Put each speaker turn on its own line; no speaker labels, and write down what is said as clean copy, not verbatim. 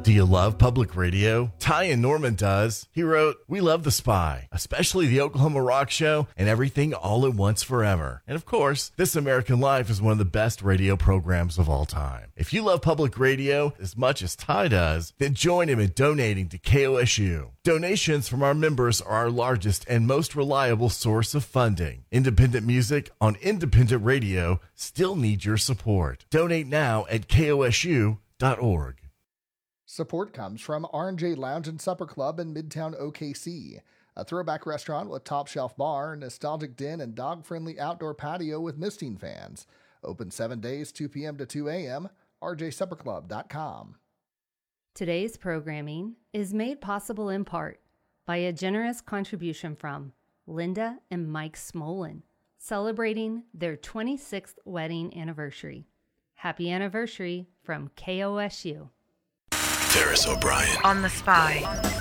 Do you love public radio? Ty and Norman does. He wrote, "We love The Spy, especially the Oklahoma Rock Show and Everything All at Once Forever. And of course, This American Life is one of the best radio programs of all time." If you love public radio as much as Ty does, then join him in donating to KOSU. Donations from our members are our largest and most reliable source of funding. Independent music on independent radio still needs your support. Donate now at kosu.org.
Support comes from R&J Lounge and Supper Club in Midtown OKC, a throwback restaurant with top shelf bar, nostalgic den, and dog-friendly outdoor patio with misting fans. Open 7 days, 2 p.m. to 2 a.m., rjsupperclub.com.
Today's programming is made possible in part by a generous contribution from Linda and Mike Smolin, celebrating their 26th wedding anniversary. Happy anniversary from KOSU.
Ferris O'Brien
on The Spy.